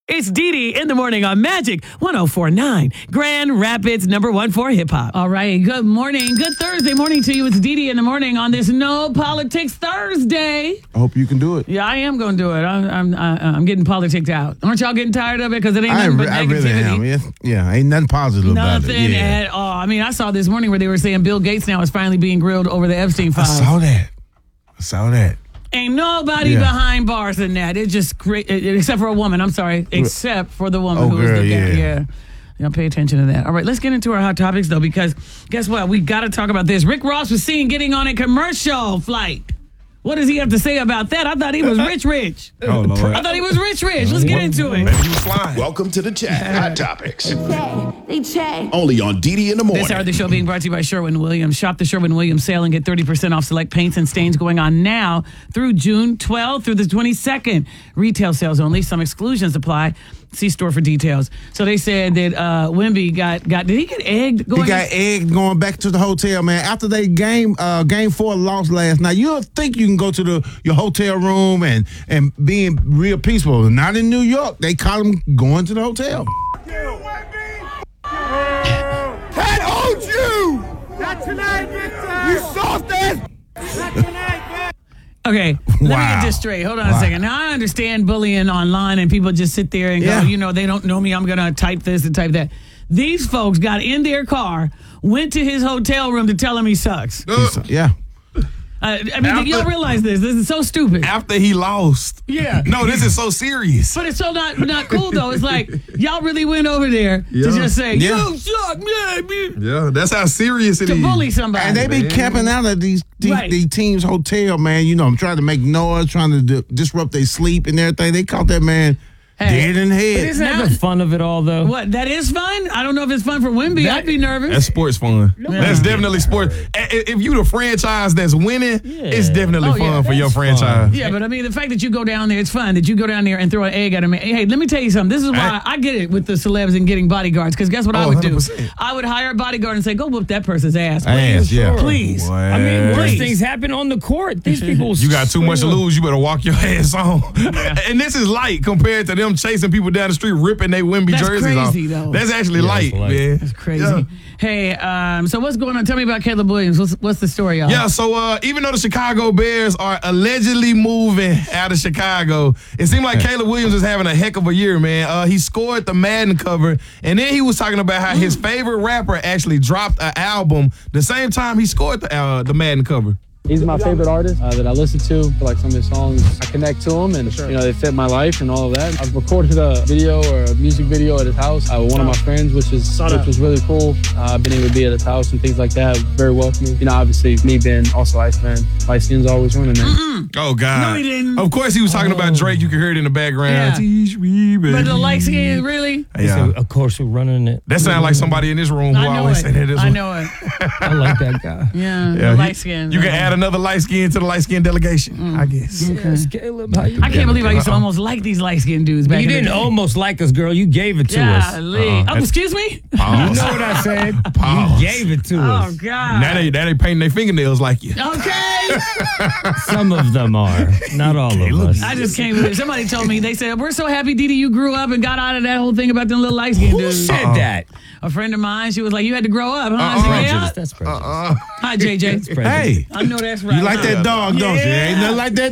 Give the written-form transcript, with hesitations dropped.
It's Dee Dee in the morning on Magic 104.9, Grand Rapids #1 for hip hop. All right, good morning. Good Thursday morning to you. It's Dee Dee in the morning on this No Politics Thursday. I hope you can do it. Yeah, I am going to do it. I'm getting politics out. Aren't y'all getting tired of it? Because it ain't nothing but I negativity. really am. Yeah, ain't nothing positive about it. Nothing at all. I mean, I saw this morning where they were saying Bill Gates now is finally being grilled over the Epstein I files. saw that. Ain't nobody behind bars in that. It's just great, except for a woman. I'm sorry. Except for the woman who was the guy. Yeah. Y'all pay attention to that. All right, let's get into our hot topics, though, because guess what? We got to talk about this. Rick Ross was seen getting on a commercial flight. What does he have to say about that? I thought he was rich. Oh, Lord. I thought he was rich. Let's get into it. Maybe he was flying. Welcome to the chat. Hot Topics. They check. Only on Dee Dee in the morning. This hour of the show being brought to you by Sherwin-Williams. Shop the Sherwin-Williams sale and get 30% off select paints and stains going on now through June 12th through the 22nd. Retail sales only. Some exclusions apply. See store for details. So they said that Wemby got did he get egged going? He got egged going back to the hotel, man. After they game 4 lost last night, you'll think you can go to your hotel room and being real peaceful. Not in New York. They caught him going to the hotel. That owed you! Not tonight, Victor! You soft ass! Not tonight, man! Okay, let me Wow. get this straight. Hold on a second. Now, I understand bullying online and people just sit there and go, they don't know me. I'm going to type this and type that. These folks got in their car, went to his hotel room to tell him he sucks. Yeah. I mean, y'all realize this. This is so stupid. After he lost. Yeah. No, this is so serious. But it's so not cool, though. It's like, y'all really went over there to just say, you suck, Yeah, that's how serious it is. to bully somebody. And they be camping out at these teams' hotel, man. You know, I'm trying to make noise, trying to disrupt their sleep and everything. They caught that man dead in the head. Isn't that the fun of it all, though? What, that is fun? I don't know if it's fun for Wemby. I'd be nervous. That's sports fun. That's definitely sports. If you the franchise that's winning, it's definitely fun for your franchise. Yeah, but I mean, the fact that you go down there, it's fun that you go down there and throw an egg at him. Hey, let me tell you something. This is why I get it with the celebs and getting bodyguards. Because guess what I would do? 100%. I would hire a bodyguard and say, go whoop that person's ass. Please. Boy. I mean, worse Please. things happen on the court. These people. You got too much to lose. You better walk your ass on. And this is light compared to them chasing people down the street, ripping their Wemby That's jerseys crazy, off. though. That's actually light, man. That's crazy. Yeah. Hey, so what's going on? Tell me about Caleb Williams. What's the story, y'all? Yeah, so even though the Chicago Bears are allegedly moving out of Chicago, it seemed like Caleb Williams is having a heck of a year, man. He scored the Madden cover, and then he was talking about how his favorite rapper actually dropped an album the same time he scored the Madden cover. He's my favorite artist that I listen to. Like some of his songs, I connect to him, and they fit my life and all of that. I've recorded a video or a music video at his house with one of my friends, which was really cool. I've been able to be at his house and things like that. Very welcoming. Obviously, me being also Ice fan, light skin's always winning, man. Oh God! No, he didn't. Of course, he was talking about Drake. You can hear it in the background. Yeah. Teach me, baby. But the light skin, really? Yeah. Of course, we're running it. That sounds like somebody in this room who I know always it. say that. I know it. I like that guy. Yeah, Yeah, the light skin. You can add another light skin to the light skin delegation, I guess. Yes, Caleb, how you I can't believe I used to almost like these light skinned dudes back You in the didn't day. almost like us, girl. You gave it to us. Golly. Oh, excuse me? You know what I said? Pause. You gave it to Oh, us. God. Now they painting their fingernails like you. Okay. Some of them are. Not all of us. I just can't believe somebody told me, they said, we're so happy, Dee Dee, you grew up and got out of that whole thing about them little light skinned Who dudes. said that? A friend of mine, she was like, you had to grow up, huh? I said, yeah. Prejudice. That's prejudice. Hi, JJ. Hey, I know that's right. you like huh? that dog, don't you? Ain't nothing like that